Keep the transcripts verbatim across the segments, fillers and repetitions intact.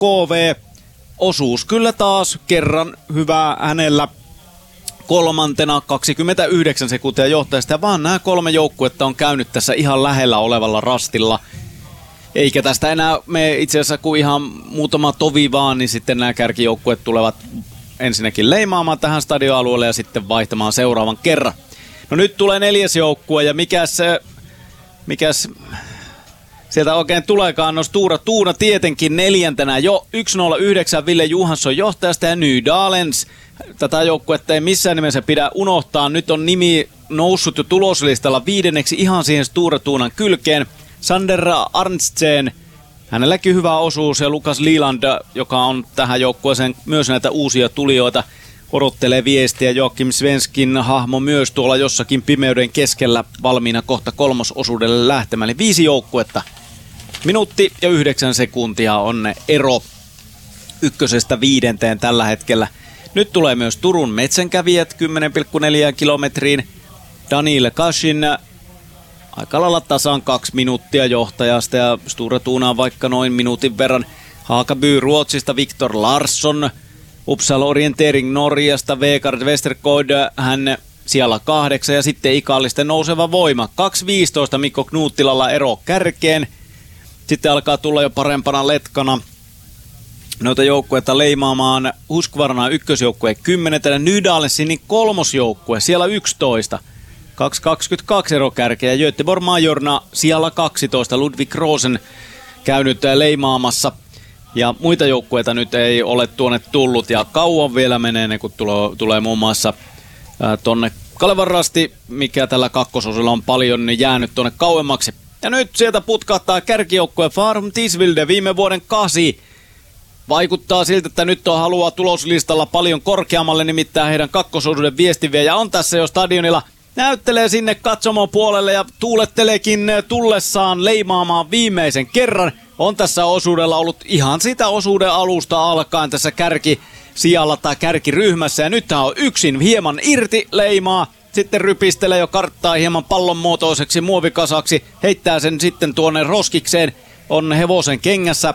K V. Osuus kyllä taas kerran hyvä hänellä kolmantena kaksikymmentäyhdeksän sekuntia johtajasta. Ja vaan nämä kolme joukkuetta on käynyt tässä ihan lähellä olevalla rastilla. Eikä tästä enää me itse asiassa kuin ihan muutama tovi vaan, niin sitten nämä kärkijoukkueet tulevat ensinnäkin leimaamaan tähän stadioalueelle ja sitten vaihtamaan seuraavan kerran. No nyt tulee neljäs joukkue ja mikäs, mikäs sieltä oikein tuleekaan, no Stura Tuuna tietenkin neljäntenä jo yksi nolla yhdeksän Ville Johansson johtajasta ja Nydalens. Tätä joukkuetta ei missään nimessä pidä unohtaa. Nyt on nimi noussut jo tuloslistalla viidenneksi ihan siihen Stura Tuunan kylkeen. Sander Arntzen, hänelläkin hyvä osuus ja Lukas Liland, joka on tähän joukkueeseen myös näitä uusia tulijoita, odottelee viestiä. Joakim Svenskin hahmo myös tuolla jossakin pimeyden keskellä valmiina kohta kolmososuudelle lähtemään. Eli viisi joukkuetta. Minuutti ja yhdeksän sekuntia on ero ykkösestä viidenteen tällä hetkellä. Nyt tulee myös Turun metsänkävijät kymmenen pilkku neljä kilometriin. Daniil Kashin aika lailla tasan kaksi minuuttia johtajasta ja Stura Tuunaan vaikka noin minuutin verran. Haakaby Ruotsista, Viktor Larsson, Uppsala Orientering Norjasta, Vegard Westergaard, hän siellä kahdeksan ja sitten Ikallisten nouseva voima. kaksi viisitoista Mikko Knuttilalla ero kärkeen. Sitten alkaa tulla jo parempana letkana noita joukkueita leimaamaan. Husqvarna ykkösjoukkue kymmenentenä, Nydalensin kolmosjoukkue siellä yksitoista. kaksi kaksikymmentäkaksi ero kärkeä. Göteborg Majorna siellä kaksitoista. Ludwig Rosen käynyt leimaamassa. Ja muita joukkueita nyt ei ole tuonne tullut. Ja kauan vielä menee ne, kun tulee, tulee muun muassa ää, tonne Kalevan Rasti, mikä tällä kakkososilla on paljon niin jäänyt tuonne kauemmaksi. Ja nyt sieltä putkahtaa kärkijoukkue Farm Tisvilde viime vuoden kasi. Vaikuttaa siltä, että nyt on halua tuloslistalla paljon korkeammalle, nimittäin heidän kakkososuuden viestiviejä on tässä jo stadionilla. Näyttelee sinne katsomon puolelle ja tuuletteleekin tullessaan leimaamaan viimeisen kerran. On tässä osuudella ollut ihan sitä osuuden alusta alkaen tässä kärkisijalla tai kärkiryhmässä. Ja nyt hän on yksin hieman irti leimaa. Sitten rypistelee jo karttaa hieman pallon muotoiseksi muovikasaksi. Heittää sen sitten tuonne roskikseen. On hevosen kengässä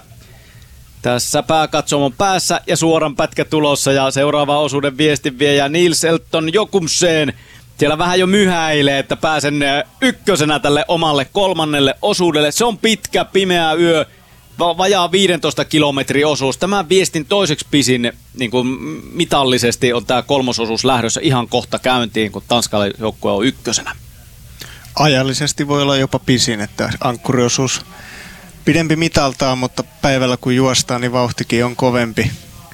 tässä pääkatsomon päässä ja suoran pätkä tulossa. Ja seuraava osuuden viestinviejä Nils Elton Jokumseen. Siellä vähän jo myhäilee, että pääsen ykkösenä tälle omalle kolmannelle osuudelle. Se on pitkä, pimeä yö, vajaa viisitoista kilometrin osuus. Tämän viestin toiseksi pisin niin kuin mitallisesti on tämä kolmososuus lähdössä ihan kohta käyntiin, kun Tanskan joukkue on ykkösenä. Ajallisesti voi olla jopa pisin, että ankkuriosuus pidempi mitaltaan, mutta päivällä kun juostaan, niin vauhtikin on kovempi.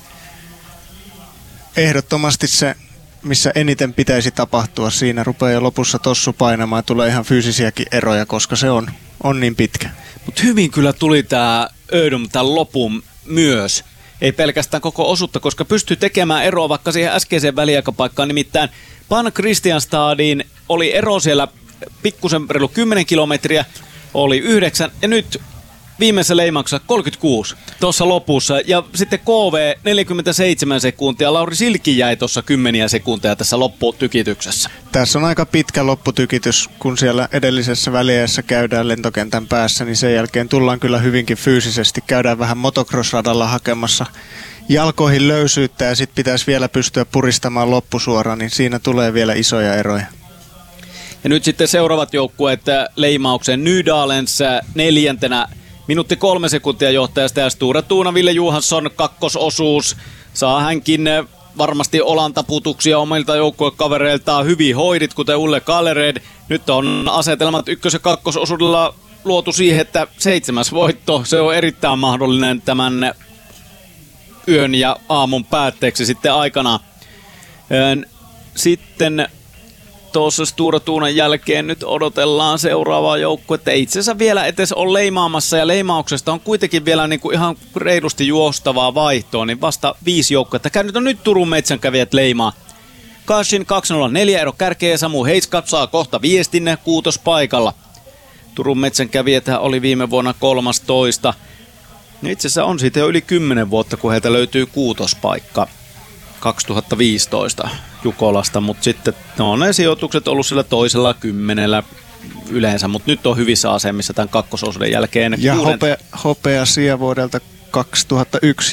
Ehdottomasti se, missä eniten pitäisi tapahtua, siinä rupeaa jo lopussa tossu painamaan, tulee ihan fyysisiäkin eroja, koska se on, on niin pitkä. Mutta hyvin kyllä tuli tämä Ödum tämän lopun myös. Ei pelkästään koko osuutta, koska pystyy tekemään eroa vaikka siihen äskeiseen väliaikapaikkaan. Nimittäin Pan Christianstadin oli ero siellä pikkusen reilu kymmenen kilometriä, oli yhdeksän ja nyt viimeisessä leimauksessa kolmekymmentäkuusi tuossa lopussa. Ja sitten K V neljäkymmentäseitsemän sekuntia. Lauri Silki jäi tuossa kymmeniä sekuntia tässä lopputykityksessä. Tässä on aika pitkä lopputykitys, kun siellä edellisessä väliässä käydään lentokentän päässä, niin sen jälkeen tullaan kyllä hyvinkin fyysisesti. Käydään vähän motocross-radalla hakemassa jalkoihin löysyyttä ja sitten pitäisi vielä pystyä puristamaan loppusuoraan, niin siinä tulee vielä isoja eroja. Ja nyt sitten seuraavat joukkueet leimaukseen. Nydalens neljäntenä. Minuutti kolme sekuntia johtajasta ja Stura Tuuna Ville Johansson kakkososuus. Saa hänkin varmasti olantaputuksia omilta joukkuekavereiltaan hyvin hoidit, kuten Ulle Kallered. Nyt on asetelmat ykkös- ja kakkososuudella luotu siihen, että seitsemäs voitto, se on erittäin mahdollinen tämän yön ja aamun päätteeksi sitten aikana. Sitten tuossa Stura Tuunan jälkeen nyt odotellaan seuraavaa joukkuetta. Itse asiassa vielä etes on leimaamassa ja leimauksesta on kuitenkin vielä niinku ihan reilusti juostavaa vaihtoa, niin vasta viisi joukkuetta. Käynyt on nyt Turun metsänkävijät leimaa. Kashin kaksi nolla neljä ero kärkeä ja Samu Heiskap saa kohta viestin kuutospaikalla. Turun metsänkävijät oli viime vuonna kolmastoista. Itse asiassa on siitä jo yli kymmenen vuotta, kun heiltä löytyy kuutospaikka. kaksituhattaviisitoista Jukolasta, mutta sitten no, ne sijoitukset ollut sillä toisella kymmenellä yleensä, mutta nyt on hyvissä asemissa tämän kakkososuuden jälkeen. Ja hopea, hopea sija vuodelta kaksituhattayksi